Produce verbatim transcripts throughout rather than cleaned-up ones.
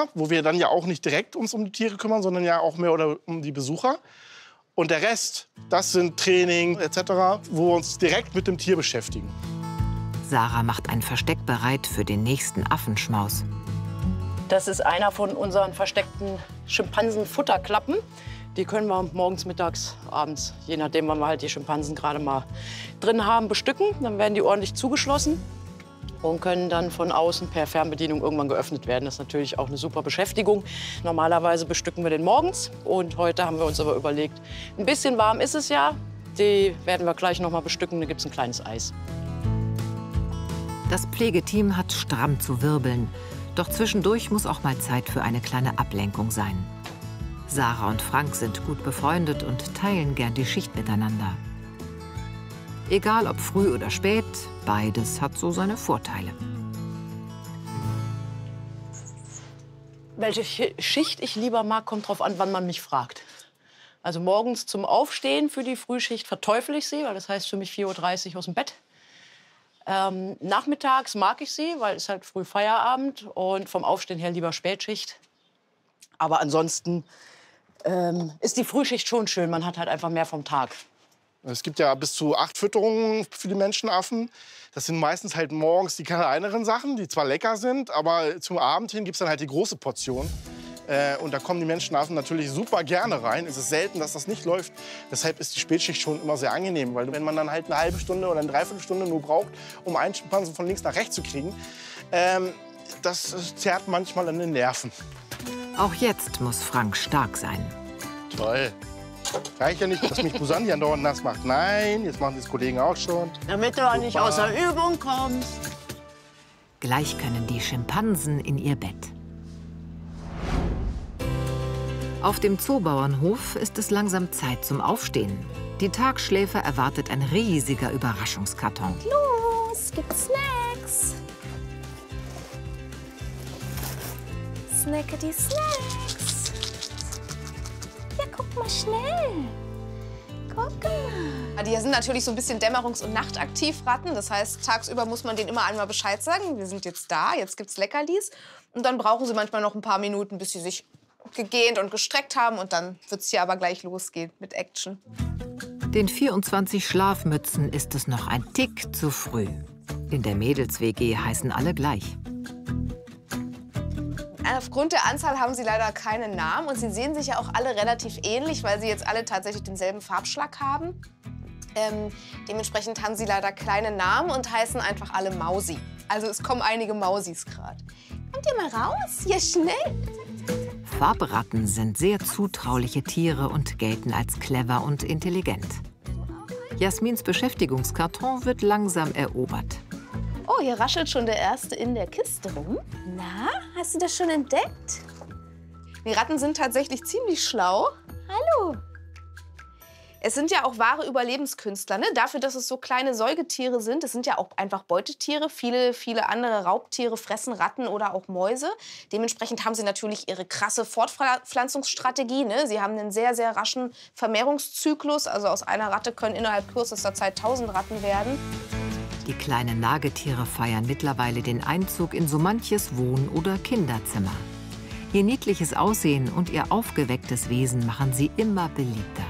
Zimmer, wo wir dann ja auch nicht direkt uns um die Tiere kümmern, sondern ja auch mehr oder um die Besucher. Und der Rest, das sind Training et cetera, wo wir uns direkt mit dem Tier beschäftigen. Sarah macht ein Versteck bereit für den nächsten Affenschmaus. Das ist einer von unseren versteckten Schimpansen-Futterklappen. Die können wir morgens, mittags, abends, je nachdem, wann wir halt die Schimpansen gerade mal drin haben, bestücken. Dann werden die ordentlich zugeschlossen und können dann von außen per Fernbedienung irgendwann geöffnet werden. Das ist natürlich auch eine super Beschäftigung. Normalerweise bestücken wir den morgens. Und heute haben wir uns aber überlegt, ein bisschen warm ist es ja. Die werden wir gleich noch mal bestücken. Da gibt es ein kleines Eis. Das Pflegeteam hat stramm zu wirbeln. Doch zwischendurch muss auch mal Zeit für eine kleine Ablenkung sein. Sarah und Frank sind gut befreundet und teilen gern die Schicht miteinander. Egal ob früh oder spät, beides hat so seine Vorteile. Welche Schicht ich lieber mag, kommt drauf an, wann man mich fragt. Also morgens zum Aufstehen für die Frühschicht verteufel ich sie, weil das heißt für mich vier Uhr dreißig aus dem Bett. Ähm, nachmittags mag ich sie, weil es halt früh Feierabend und vom Aufstehen her lieber Spätschicht. Aber ansonsten ähm, ist die Frühschicht schon schön. Man hat halt einfach mehr vom Tag. Es gibt ja bis zu acht Fütterungen für die Menschenaffen. Das sind meistens halt morgens die kleineren Sachen, die zwar lecker sind, aber zum Abend hin gibt es dann halt die große Portion. Äh, und da kommen die Menschenaffen natürlich super gerne rein. Es ist selten, dass das nicht läuft. Deshalb ist die Spätschicht schon immer sehr angenehm. Weil wenn man dann halt eine halbe Stunde oder eine Dreiviertelstunde nur braucht, um einen Schimpansen von links nach rechts zu kriegen, ähm, das zerrt manchmal an den Nerven. Auch jetzt muss Frank stark sein. Toll. Reicht ja nicht, dass mich Busan hier andauernd nass macht. Nein, jetzt machen das Kollegen auch schon. Damit du auch nicht außer Übung kommst. Gleich können die Schimpansen in ihr Bett. Auf dem Zoobauernhof ist es langsam Zeit zum Aufstehen. Die Tagschläfer erwartet ein riesiger Überraschungskarton. Los, gibt's Snacks. Snacke die Snacks. Ja, guck mal schnell. Guck mal. Die sind natürlich so ein bisschen dämmerungs- und nachtaktiv, Ratten. Das heißt, tagsüber muss man denen immer einmal Bescheid sagen. Wir sind jetzt da, jetzt gibt's Leckerlis. Und dann brauchen sie manchmal noch ein paar Minuten, bis sie sich gegähnt und gestreckt haben. Und dann wird's hier aber gleich losgehen mit Action. Den vierundzwanzig Schlafmützen ist es noch ein Tick zu früh. In der Mädels-W G heißen alle gleich. Aufgrund der Anzahl haben sie leider keinen Namen. Und sie sehen sich ja auch alle relativ ähnlich, weil sie jetzt alle tatsächlich denselben Farbschlag haben. Ähm, dementsprechend haben sie leider kleine Namen und heißen einfach alle Mausi. Also es kommen einige Mausis gerade. Kommt ihr mal raus? Ja, schnell. Farbratten sind sehr zutrauliche Tiere und gelten als clever und intelligent. Jasmins Beschäftigungskarton wird langsam erobert. Oh, hier raschelt schon der Erste in der Kiste rum. Na, hast du das schon entdeckt? Die Ratten sind tatsächlich ziemlich schlau. Hallo. Es sind ja auch wahre Überlebenskünstler, ne? Dafür, dass es so kleine Säugetiere sind. Es sind ja auch einfach Beutetiere. Viele, viele andere Raubtiere fressen Ratten oder auch Mäuse. Dementsprechend haben sie natürlich ihre krasse Fortpflanzungsstrategie, ne? Sie haben einen sehr, sehr raschen Vermehrungszyklus. Also aus einer Ratte können innerhalb kürzester Zeit tausend Ratten werden. Die kleinen Nagetiere feiern mittlerweile den Einzug in so manches Wohn- oder Kinderzimmer. Ihr niedliches Aussehen und ihr aufgewecktes Wesen machen sie immer beliebter.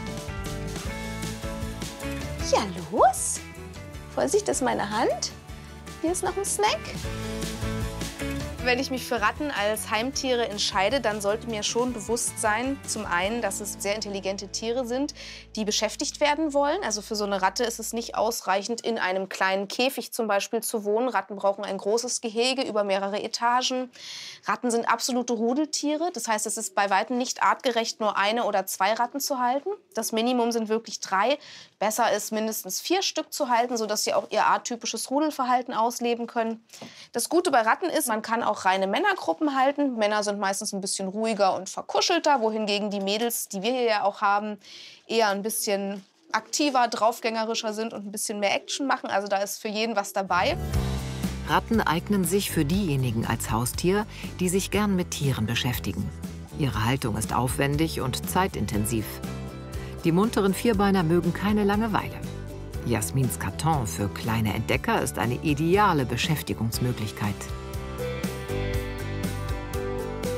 Ja, los. Vorsicht, das ist meine Hand. Hier ist noch ein Snack. Wenn ich mich für Ratten als Heimtiere entscheide, dann sollte mir schon bewusst sein, zum einen, dass es sehr intelligente Tiere sind, die beschäftigt werden wollen. Also für so eine Ratte ist es nicht ausreichend, in einem kleinen Käfig zum Beispiel zu wohnen. Ratten brauchen ein großes Gehege über mehrere Etagen. Ratten sind absolute Rudeltiere. Das heißt, es ist bei weitem nicht artgerecht, nur eine oder zwei Ratten zu halten. Das Minimum sind wirklich drei. Besser ist, mindestens vier Stück zu halten, sodass sie auch ihr arttypisches Rudelverhalten ausleben können. Das Gute bei Ratten ist, man kann auch reine Männergruppen halten. Männer sind meistens ein bisschen ruhiger und verkuschelter, wohingegen die Mädels, die wir hier ja auch haben, eher ein bisschen aktiver, draufgängerischer sind und ein bisschen mehr Action machen. Also da ist für jeden was dabei. Ratten eignen sich für diejenigen als Haustier, die sich gern mit Tieren beschäftigen. Ihre Haltung ist aufwendig und zeitintensiv. Die munteren Vierbeiner mögen keine Langeweile. Jasmins Karton für kleine Entdecker ist eine ideale Beschäftigungsmöglichkeit.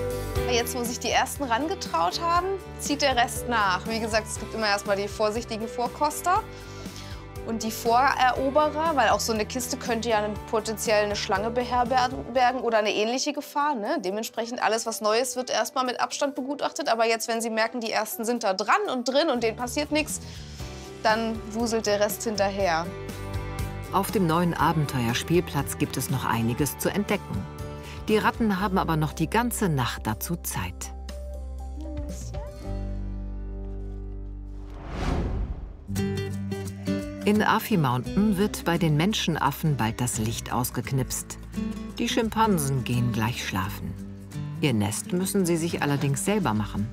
Jetzt, wo sich die Ersten rangetraut haben, zieht der Rest nach. Wie gesagt, es gibt immer erstmal die vorsichtigen Vorkoster und die Voreroberer, weil auch so eine Kiste könnte ja potenziell eine Schlange beherbergen oder eine ähnliche Gefahr. Ne? Dementsprechend alles, was Neues, wird erstmal mit Abstand begutachtet. Aber jetzt, wenn Sie merken, die Ersten sind da dran und drin und denen passiert nichts, dann wuselt der Rest hinterher. Auf dem neuen Abenteuerspielplatz gibt es noch einiges zu entdecken. Die Ratten haben aber noch die ganze Nacht dazu Zeit. In Afi Mountain wird bei den Menschenaffen bald das Licht ausgeknipst. Die Schimpansen gehen gleich schlafen. Ihr Nest müssen sie sich allerdings selber machen.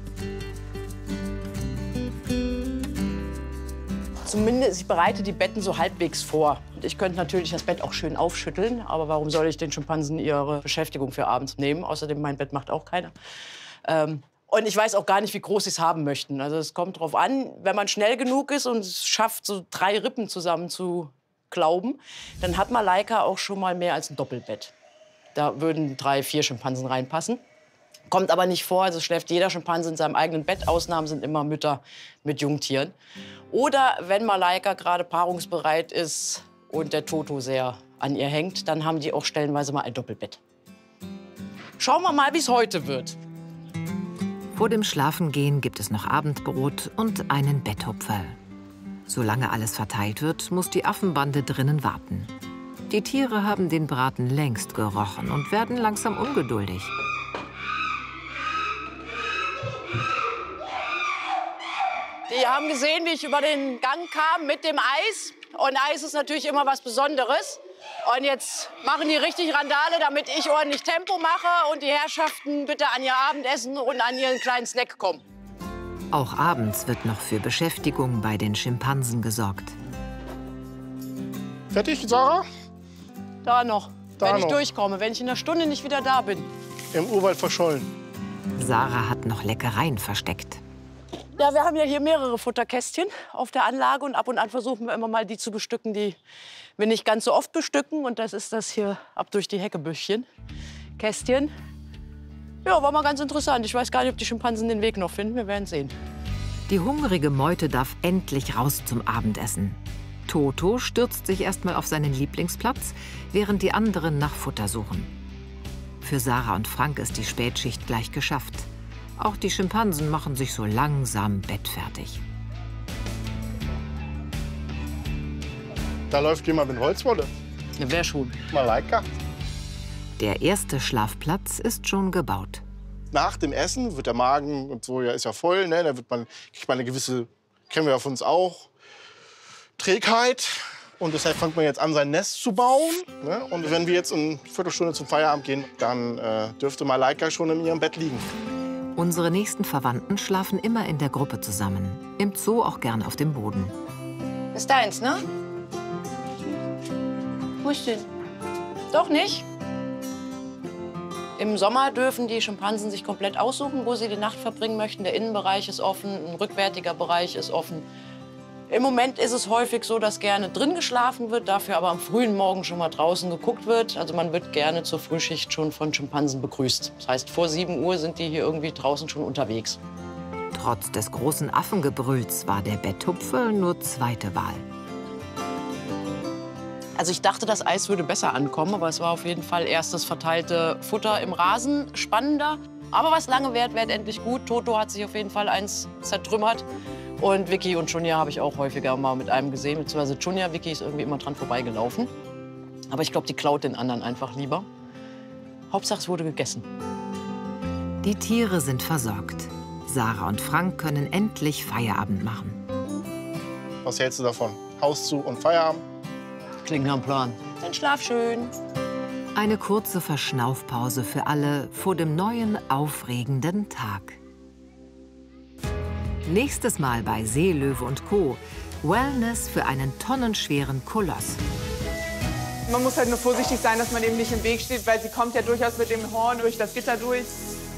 Zumindest, ich bereite die Betten so halbwegs vor. Und ich könnte natürlich das Bett auch schön aufschütteln, aber warum soll ich den Schimpansen ihre Beschäftigung für abends nehmen? Außerdem, mein Bett macht auch keiner. Ähm, und ich weiß auch gar nicht, wie groß sie es haben möchten. Also es kommt drauf an, wenn man schnell genug ist und es schafft, so drei Rippen zusammen zu klauben, dann hat Malaika auch schon mal mehr als ein Doppelbett. Da würden drei, vier Schimpansen reinpassen. Kommt aber nicht vor, also schläft jeder Schimpanse in seinem eigenen Bett. Ausnahmen sind immer Mütter mit Jungtieren. Oder wenn Malaika gerade paarungsbereit ist und der Toto sehr an ihr hängt, dann haben die auch stellenweise mal ein Doppelbett. Schauen wir mal, wie es heute wird. Vor dem Schlafengehen gibt es noch Abendbrot und einen Betthupferl. Solange alles verteilt wird, muss die Affenbande drinnen warten. Die Tiere haben den Braten längst gerochen und werden langsam ungeduldig. Die haben gesehen, wie ich über den Gang kam mit dem Eis. Und Eis ist natürlich immer was Besonderes. Und jetzt machen die richtig Randale, damit ich ordentlich Tempo mache und die Herrschaften bitte an ihr Abendessen und an ihren kleinen Snack kommen. Auch abends wird noch für Beschäftigung bei den Schimpansen gesorgt. Fertig, Sarah? Da noch, Da wenn ich noch. durchkomme, wenn ich in einer Stunde nicht wieder da bin. Im Urwald verschollen. Sarah hat noch Leckereien versteckt. Ja, wir haben ja hier mehrere Futterkästchen auf der Anlage und ab und an versuchen wir immer mal die zu bestücken, die wir nicht ganz so oft bestücken. Und das ist das hier ab durch die Heckebüschchen. Kästchen. Ja, war mal ganz interessant. Ich weiß gar nicht, ob die Schimpansen den Weg noch finden. Wir werden sehen. Die hungrige Meute darf endlich raus zum Abendessen. Toto stürzt sich erstmal auf seinen Lieblingsplatz, während die anderen nach Futter suchen. Für Sarah und Frank ist die Spätschicht gleich geschafft. Auch die Schimpansen machen sich so langsam bettfertig. Da läuft jemand mit Holzwolle. Ja, wer schon? Malaika. Der erste Schlafplatz ist schon gebaut. Nach dem Essen wird der Magen und so ja, ist ja voll. Ne? Da wird man, kriegt man eine gewisse, kennen wir ja von uns auch, Trägheit. Und deshalb fängt man jetzt an, sein Nest zu bauen. Ne? Und wenn wir jetzt in eine Viertelstunde zum Feierabend gehen, dann äh, dürfte Malaika schon in ihrem Bett liegen. Unsere nächsten Verwandten schlafen immer in der Gruppe zusammen. Im Zoo auch gern auf dem Boden. Ist deins, ne? Wo ist denn? Doch nicht? Im Sommer dürfen die Schimpansen sich komplett aussuchen, wo sie die Nacht verbringen möchten. Der Innenbereich ist offen, ein rückwärtiger Bereich ist offen. Im Moment ist es häufig so, dass gerne drin geschlafen wird, dafür aber am frühen Morgen schon mal draußen geguckt wird. Also man wird gerne zur Frühschicht schon von Schimpansen begrüßt. Das heißt, vor sieben Uhr sind die hier irgendwie draußen schon unterwegs. Trotz des großen Affengebrülls war der Betthupferl nur zweite Wahl. Also ich dachte, das Eis würde besser ankommen, aber es war auf jeden Fall erst das verteilte Futter im Rasen spannender. Aber was lange währt, währt endlich gut. Toto hat sich auf jeden Fall eins zertrümmert. Und Vicky und Chunya habe ich auch häufiger mal mit einem gesehen. Beziehungsweise Chunya, Vicky ist irgendwie immer dran vorbeigelaufen. Aber ich glaube, die klaut den anderen einfach lieber. Hauptsache, es wurde gegessen. Die Tiere sind versorgt. Sarah und Frank können endlich Feierabend machen. Was hältst du davon? Haus zu und Feierabend? Klingt nach einem Plan. Dann schlaf schön. Eine kurze Verschnaufpause für alle vor dem neuen, aufregenden Tag. Nächstes Mal bei Seelöwe und Co. Wellness für einen tonnenschweren Koloss. Man muss halt nur vorsichtig sein, dass man eben nicht im Weg steht, weil sie kommt ja durchaus mit dem Horn durch das Gitter durch.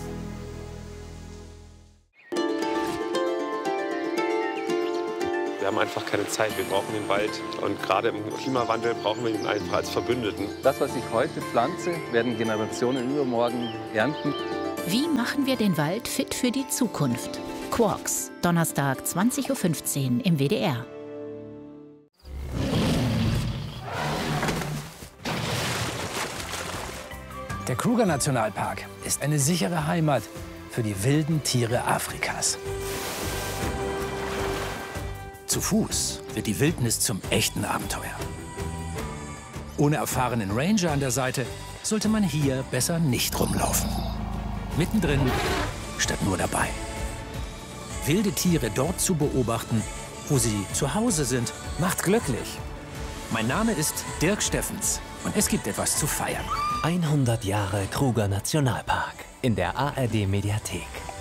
Wir haben einfach keine Zeit, wir brauchen den Wald. Und gerade im Klimawandel brauchen wir ihn einfach als Verbündeten. Das, was ich heute pflanze, werden Generationen übermorgen ernten. Wie machen wir den Wald fit für die Zukunft? Quarks, Donnerstag zwanzig Uhr fünfzehn im W D R. Der Kruger-Nationalpark ist eine sichere Heimat für die wilden Tiere Afrikas. Zu Fuß wird die Wildnis zum echten Abenteuer. Ohne erfahrenen Ranger an der Seite sollte man hier besser nicht rumlaufen. Mittendrin statt nur dabei. Wilde Tiere dort zu beobachten, wo sie zu Hause sind, macht glücklich. Mein Name ist Dirk Steffens und es gibt etwas zu feiern. hundert Jahre Kruger Nationalpark in der A R D Mediathek.